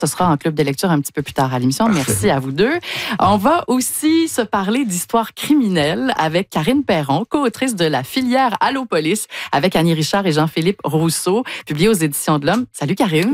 Ce sera en club de lecture un petit peu plus tard à l'émission. Merci à vous deux. On va aussi se parler d'histoire criminelle avec Karine Perron, co-autrice de la filière Allo Police, avec Annie Richard et Jean-Philippe Rousseau, publié aux Éditions de l'Homme. Salut Karine.